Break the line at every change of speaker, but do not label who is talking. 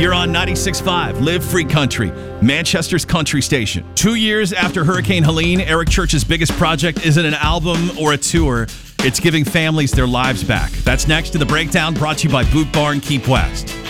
You're on 96.5, Live Free Country, Manchester's country station. 2 years after Hurricane Helene, Eric Church's biggest project isn't an album or a tour. It's giving families their lives back. That's next to The Breakdown, brought to you by Boot Barn Keep West.